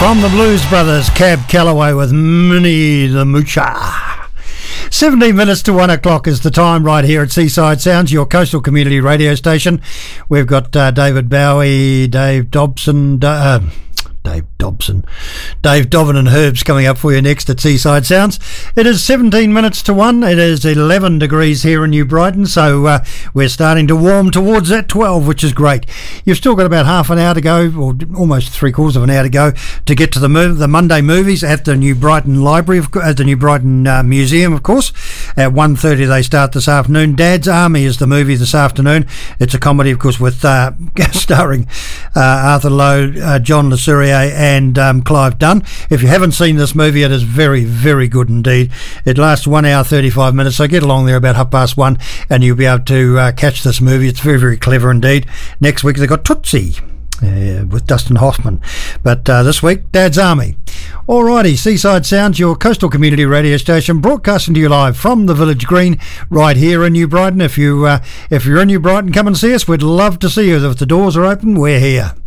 From the Blues Brothers, Cab Calloway with Minnie the Moocher. 17 minutes to 1 o'clock is the time right here at Seaside Sounds, your coastal community radio station. We've got David Bowie, Dave Dobson, Dave Dobbin and Herbs coming up for you next at Seaside Sounds. It is 17 minutes to 1. It is 11 degrees here in New Brighton, so we're starting to warm towards that 12, which is great. You've still got about half an hour to go, or almost three-quarters of an hour to go, to get to the Monday movies at the New Brighton Library, at the New Brighton Museum, of course. At 1:30 they start this afternoon. Dad's Army is the movie this afternoon. It's a comedy, of course, with starring Arthur Lowe, John Le Surier and Clive Dunn. If you haven't seen this movie, it is very, very good indeed. It lasts 1 hour 35 minutes, so get along there about 1:30 and you'll be able to catch this movie. It's very, very clever indeed. Next week they've got Tootsie with Dustin Hoffman, but this week Dad's Army. Alrighty, Seaside Sounds, your coastal community radio station, broadcasting to you live from the Village Green right here in New Brighton. If you're in New Brighton, come and see us. We'd love to see you. If the doors are open, we're here.